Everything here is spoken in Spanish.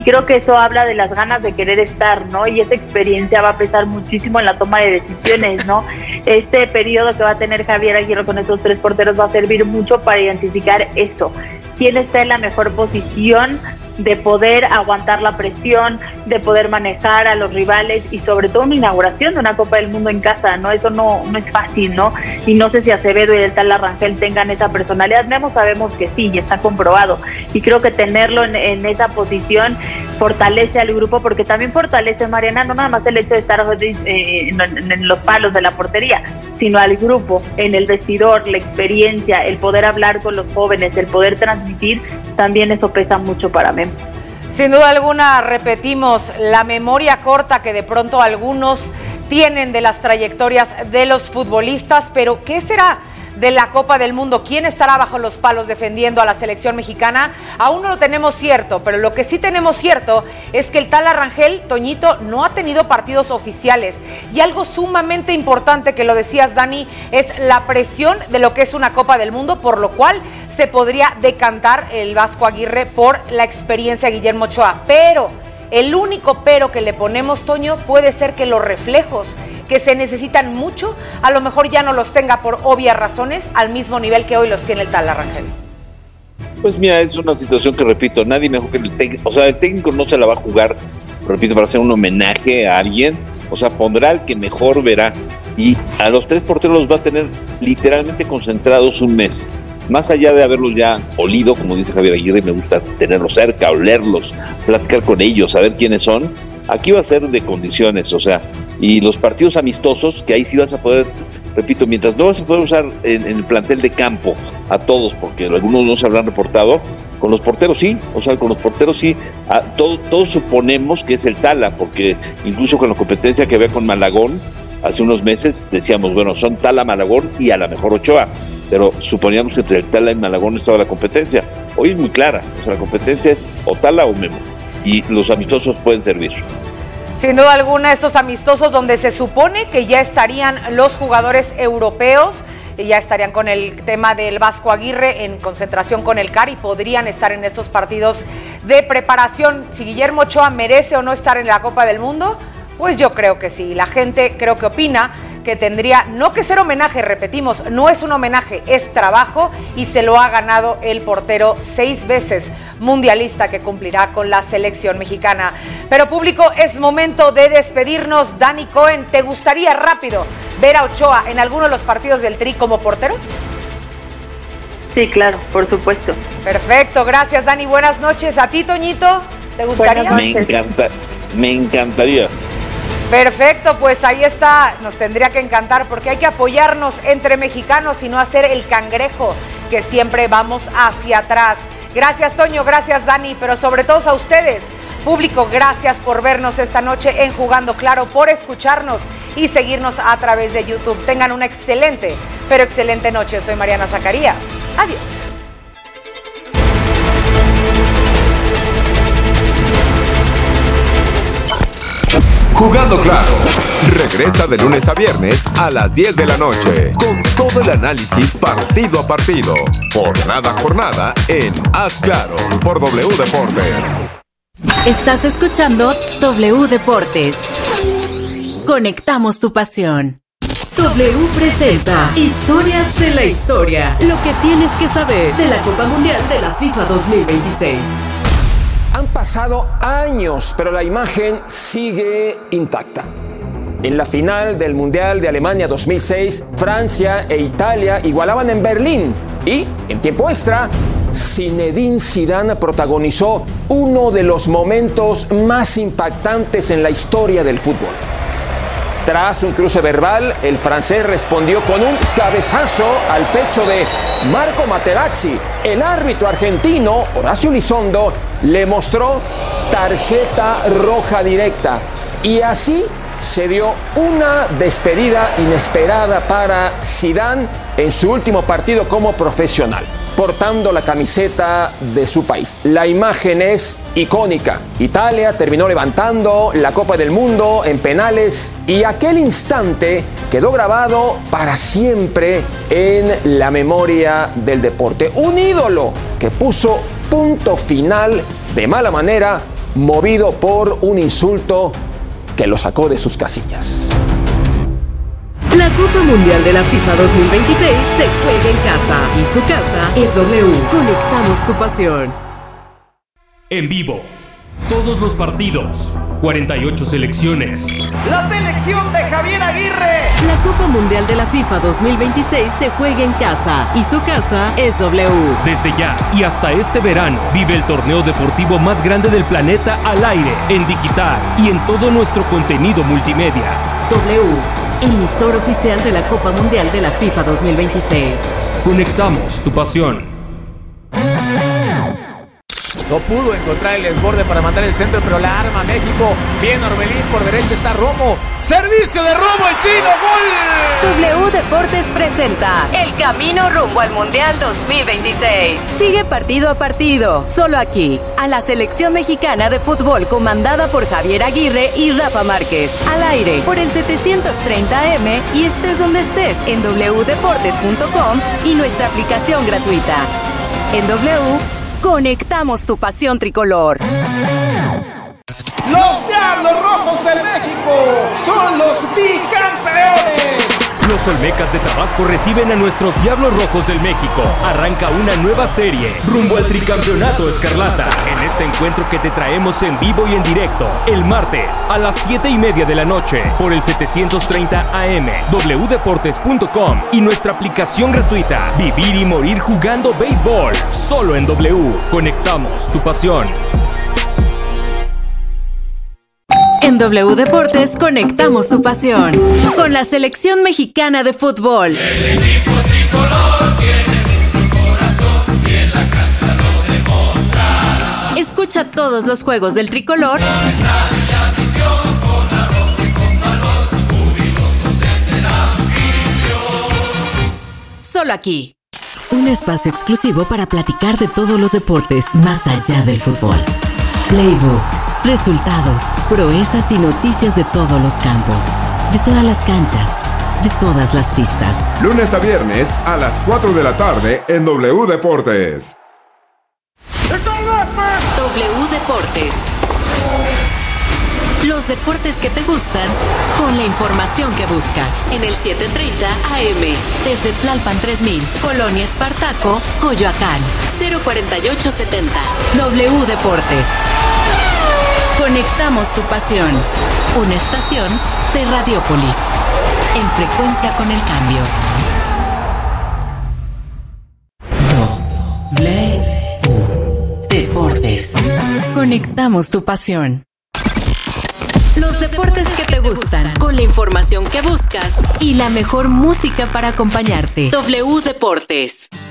Creo que eso habla de las ganas de querer estar, ¿no? Y esa experiencia va a pesar muchísimo en la toma de decisiones, ¿no? Este periodo que va a tener Javier Aguirre con estos 3 porteros va a servir mucho para identificar eso. Quién está en la mejor posición de poder aguantar la presión, de poder manejar a los rivales y sobre todo una inauguración de una Copa del Mundo en casa, ¿no? Eso no es fácil, ¿no? Y no sé si Acevedo y el Tala Rangel tengan esa personalidad. Memo sabemos que sí, y está comprobado. Y creo que tenerlo en esa posición fortalece al grupo, porque también fortalece, Mariana, no nada más el hecho de estar en los palos de la portería, sino al grupo, en el vestidor, la experiencia, el poder hablar con los jóvenes, el poder transmitir, también eso pesa mucho para Memo. Sin duda alguna, repetimos, la memoria corta que de pronto algunos tienen de las trayectorias de los futbolistas, pero ¿qué será de la Copa del Mundo? ¿Quién estará bajo los palos defendiendo a la selección mexicana? Aún no lo tenemos cierto, pero lo que sí tenemos cierto es que el Tala Rangel, Toñito, no ha tenido partidos oficiales. Y algo sumamente importante, que lo decías, Dani, es la presión de lo que es una Copa del Mundo, por lo cual se podría decantar el Vasco Aguirre por la experiencia de Guillermo Ochoa. Pero el único pero que le ponemos, Toño, puede ser que los reflejos que se necesitan mucho, a lo mejor ya no los tenga por obvias razones al mismo nivel que hoy los tiene el Tala Rangel. Pues mira, es una situación que, repito, nadie mejor que el técnico, o sea, el técnico no se la va a jugar, repito, para hacer un homenaje a alguien, o sea, pondrá al que mejor verá, y a los 3 porteros los va a tener literalmente concentrados un mes. Más allá de haberlos ya olido, como dice Javier Aguirre, me gusta tenerlos cerca, olerlos, platicar con ellos, saber quiénes son. Aquí va a ser de condiciones, o sea, y los partidos amistosos, que ahí sí vas a poder, repito, mientras no vas a poder usar en el plantel de campo a todos, porque algunos no se habrán reportado, con los porteros sí, o sea, con los porteros sí, todos suponemos que es el Tala, porque incluso con la competencia que había con Malagón, hace unos meses decíamos, bueno, son Tala, Malagón y a lo mejor Ochoa, pero suponíamos que entre el Tala y Malagón estaba la competencia. Hoy es muy clara, o sea, la competencia es o Tala o Memo, y los amistosos pueden servir. Sin duda alguna, estos amistosos donde se supone que ya estarían los jugadores europeos, y ya estarían con el tema del Vasco Aguirre en concentración con el CAR y podrían estar en estos partidos de preparación. Si Guillermo Ochoa merece o no estar en la Copa del Mundo, pues yo creo que sí. La gente creo que opina que tendría no que ser homenaje, repetimos, no es un homenaje, es trabajo, y se lo ha ganado el portero 6 veces mundialista que cumplirá con la selección mexicana. Pero público, es momento de despedirnos. Dani Cohen, ¿te gustaría rápido ver a Ochoa en alguno de los partidos del Tri como portero? Sí, claro, por supuesto. Perfecto, gracias Dani, buenas noches. ¿A ti, Toñito, te gustaría? Me encantaría. Perfecto, pues ahí está, nos tendría que encantar, porque hay que apoyarnos entre mexicanos y no hacer el cangrejo, que siempre vamos hacia atrás. Gracias, Toño, gracias, Dani, pero sobre todo a ustedes, público, gracias por vernos esta noche en Jugando Claro, por escucharnos y seguirnos a través de YouTube. Tengan una excelente, pero excelente noche. Soy Mariana Zacarías. Adiós. Jugando Claro. Regresa de lunes a viernes a las 10 de la noche con todo el análisis partido a partido, jornada a jornada en Haz Claro por W Deportes. Estás escuchando W Deportes. Conectamos tu pasión. W presenta Historias de la Historia. Lo que tienes que saber de la Copa Mundial de la FIFA 2026. Han pasado años, pero la imagen sigue intacta. En la final del Mundial de Alemania 2006, Francia e Italia igualaban en Berlín y, en tiempo extra, Zinedine Zidane protagonizó uno de los momentos más impactantes en la historia del fútbol. Tras un cruce verbal, el francés respondió con un cabezazo al pecho de Marco Materazzi. El árbitro argentino, Horacio Elizondo, le mostró tarjeta roja directa. Y así se dio una despedida inesperada para Zidane en su último partido como profesional, portando la camiseta de su país. La imagen es icónica. Italia terminó levantando la Copa del Mundo en penales y aquel instante quedó grabado para siempre en la memoria del deporte. Un ídolo que puso punto final de mala manera movido por un insulto que lo sacó de sus casillas. La Copa Mundial de la FIFA 2026 se juega en casa y su casa es W. Conectamos tu pasión. En vivo, todos los partidos, 48 selecciones. ¡La selección de Javier Aguirre! La Copa Mundial de la FIFA 2026 se juega en casa y su casa es W. Desde ya y hasta este verano, vive el torneo deportivo más grande del planeta al aire, en digital y en todo nuestro contenido multimedia. W, emisor oficial de la Copa Mundial de la FIFA 2026. Conectamos tu pasión. No pudo encontrar el desborde para mandar el centro, pero la arma México. Bien Orbelín, por derecha está Romo. Servicio de Romo, el chino, ¡gol! W Deportes presenta el camino rumbo al Mundial 2026. Sigue partido a partido, solo aquí, a la selección mexicana de fútbol comandada por Javier Aguirre y Rafa Márquez. Al aire, por el 730 AM y estés donde estés, en wdeportes.com y nuestra aplicación gratuita. En W, conectamos tu pasión tricolor. Los Diablos Rojos del México son los bicampeones. Los Olmecas de Tabasco reciben a nuestros Diablos Rojos del México. Arranca una nueva serie rumbo al tricampeonato escarlata. En este encuentro que te traemos en vivo y en directo el martes a las 7:30 de la noche por el 730 AM, wdeportes.com y nuestra aplicación gratuita. Vivir y morir jugando béisbol. Solo en W. Conectamos tu pasión. En W Deportes conectamos tu pasión con la selección mexicana de fútbol. El equipo tricolor tiene mucho corazón y en la cancha lo demostrará. Escucha todos los juegos del tricolor. Con estadio y afición, con arrojo y con valor, jubilosos desde la afición. Solo aquí. Un espacio exclusivo para platicar de todos los deportes más allá del fútbol. Playbook. Resultados, proezas y noticias de todos los campos, de todas las canchas, de todas las pistas. Lunes a viernes a las 4 de la tarde en W Deportes. W Deportes. Los deportes que te gustan con la información que buscas. En el 730 AM, desde Tlalpan 3000, Colonia Espartaco, Coyoacán, 04870. W Deportes. Conectamos tu pasión. Una estación de Radiópolis. En frecuencia con el cambio. W Deportes. Conectamos tu pasión. Los deportes que te gustan, con la información que buscas y la mejor música para acompañarte. W Deportes.